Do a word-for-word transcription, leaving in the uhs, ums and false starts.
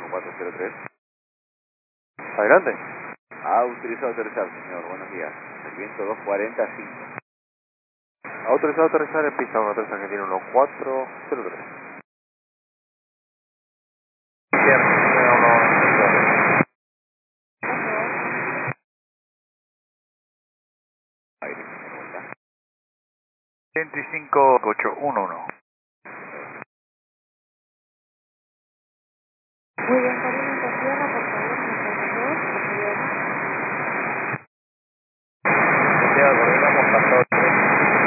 cuatro cero tres. Adelante. Ha autorizado aterrizar, señor. Buenos días. El viento dos cuarenta cinco. Ha autorizado aterrizar en pista uno tres Argentina uno cuatro cero tres. Aire, de vuelta. veinticinco ocho uno uno. Muy bien, Karina, en tierra, por favor, noventa y dos, por favor. Santiago, coordinamos hasta